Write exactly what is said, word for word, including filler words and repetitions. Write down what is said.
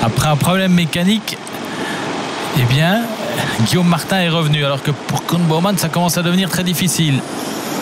Après un problème mécanique, eh bien, Guillaume Martin est revenu. Alors que pour Koen Bouwman, ça commence à devenir très difficile.